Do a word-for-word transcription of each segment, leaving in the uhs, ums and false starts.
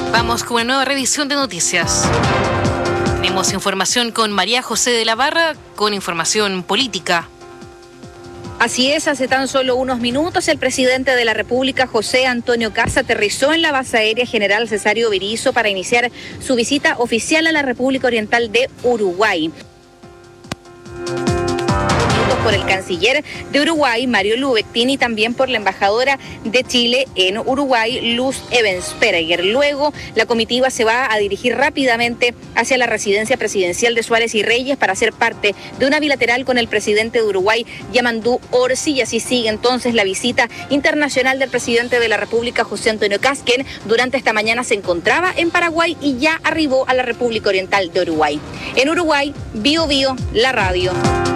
Vamos con una nueva revisión de noticias. Tenemos información con María José de la Barra, con información política. Así es, hace tan solo unos minutos el presidente de la República, José Antonio Kast, aterrizó en la base aérea General Cesario Berisso para iniciar su visita oficial a la República Oriental de Uruguay. Por el canciller de Uruguay, Mario Lubectin, y también por la embajadora de Chile en Uruguay, Luz Ebensperger. Luego, la comitiva se va a dirigir rápidamente hacia la residencia presidencial de Suárez y Reyes para ser parte de una bilateral con el presidente de Uruguay, Yamandú Orsi, y así sigue entonces la visita internacional del presidente de la República, José Antonio Kast, quien durante esta mañana se encontraba en Paraguay y ya arribó a la República Oriental de Uruguay. En Uruguay, Bio Bio, la radio.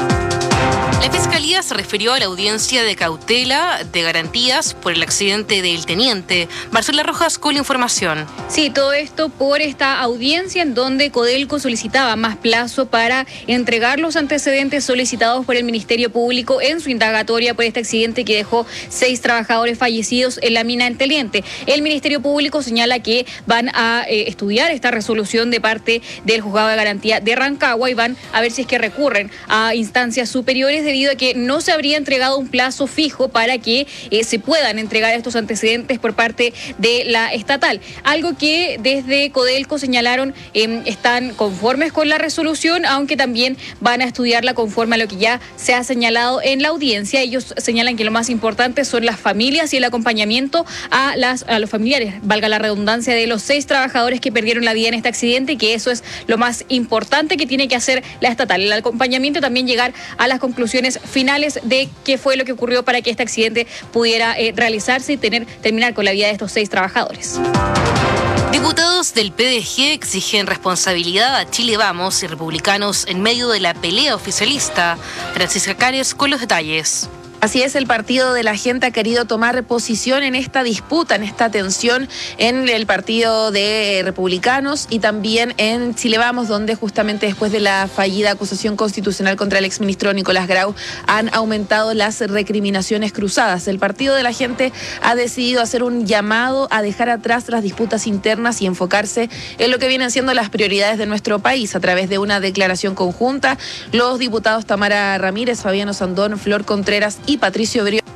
La Fiscalía se refirió a la audiencia de cautela de garantías por el accidente del teniente. Marcela Rojas con la información. Sí, todo esto por esta audiencia en donde Codelco solicitaba más plazo para entregar los antecedentes solicitados por el Ministerio Público en su indagatoria por este accidente que dejó seis trabajadores fallecidos en la mina del Teniente. El Ministerio Público señala que van a eh, estudiar esta resolución de parte del Juzgado de Garantía de Rancagua y van a ver si es que recurren a instancias superiores debido a que no se habría entregado un plazo fijo para que eh, se puedan entregar estos antecedentes por parte de la estatal. Algo que desde Codelco señalaron eh, están conformes con la resolución, aunque también van a estudiarla conforme a lo que ya se ha señalado en la audiencia. Ellos señalan que lo más importante son las familias y el acompañamiento a, las, a los familiares, valga la redundancia, de los seis trabajadores que perdieron la vida en este accidente, y que eso es lo más importante que tiene que hacer la estatal. El acompañamiento, también llegar a las conclusiones finales de qué fue lo que ocurrió para que este accidente pudiera eh, realizarse y tener, terminar con la vida de estos seis trabajadores. Diputados del P D G exigen responsabilidad a Chile Vamos y republicanos en medio de la pelea oficialista. Francisca Cares con los detalles. Así es, el Partido de la Gente ha querido tomar posición en esta disputa, en esta tensión en el Partido de Republicanos y también en Chile Vamos, donde justamente después de la fallida acusación constitucional contra el exministro Nicolás Grau han aumentado las recriminaciones cruzadas. El Partido de la Gente ha decidido hacer un llamado a dejar atrás las disputas internas y enfocarse en lo que vienen siendo las prioridades de nuestro país. A través de una declaración conjunta, los diputados Tamara Ramírez, Fabiano Sandón, Flor Contreras y Patricio Briones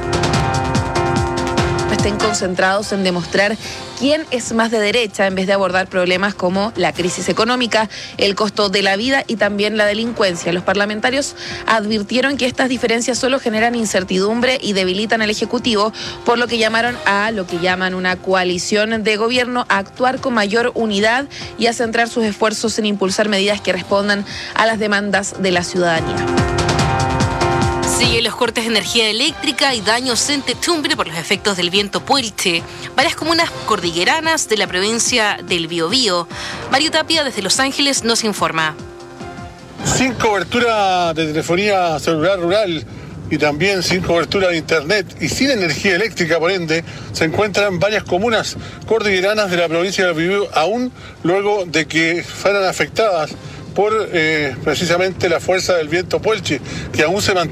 estén concentrados en demostrar quién es más de derecha en vez de abordar problemas como la crisis económica, el costo de la vida y también la delincuencia. Los parlamentarios advirtieron que estas diferencias solo generan incertidumbre y debilitan al Ejecutivo, por lo que llamaron a lo que llaman una coalición de gobierno a actuar con mayor unidad y a centrar sus esfuerzos en impulsar medidas que respondan a las demandas de la ciudadanía. Siguen los cortes de energía eléctrica y daños en techumbre por los efectos del viento Puelche. Varias comunas cordilleranas de la provincia del Biobío. Mario Tapia desde Los Ángeles nos informa. Sin cobertura de telefonía celular rural y también sin cobertura de internet y sin energía eléctrica, por ende, se encuentran varias comunas cordilleranas de la provincia del Biobío, aún luego de que fueran afectadas por eh, precisamente la fuerza del viento Puelche, que aún se mantiene